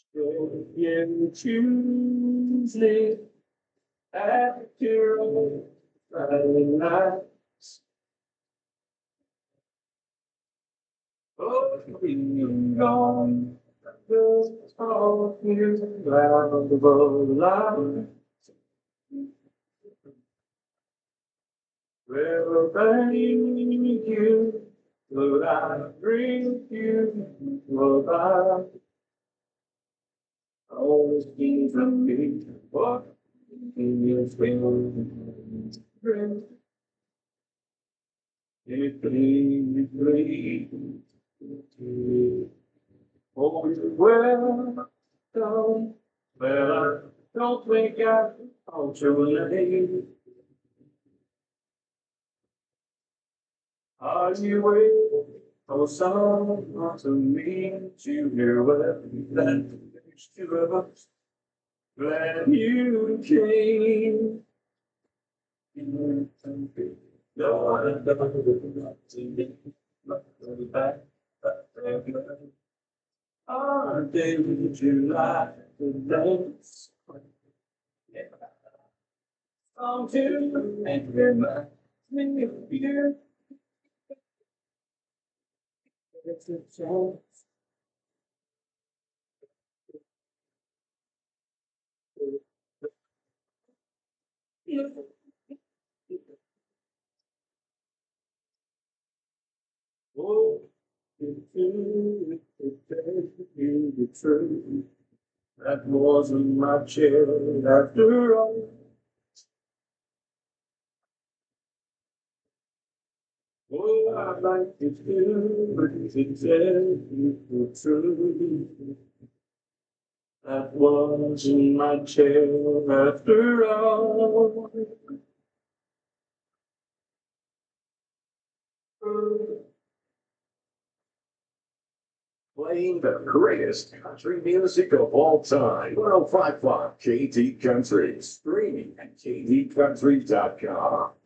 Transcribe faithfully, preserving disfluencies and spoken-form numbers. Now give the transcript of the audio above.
If you choose me after all Friday nights, oh, you gone, just off you out of the line. Well, thank you, but I bring you about all the things from me. What is been bring it please oh, you're welcome. Well, I don't think I ought your name. Are you waiting for someone to meet you here? Well, that there's two of us. Glad you came. No, I don't want to be back. Our day in July, the dance. Song to make your mind of you. It's a chance. Oh, it's you, it's you, the truth. That wasn't my chair after all. Oh, I'd like to do, but it's exactly the truth. That wasn't my chair after all. Playing the greatest country music of all time. one oh five point five K T Country. Streaming at K T country dot com.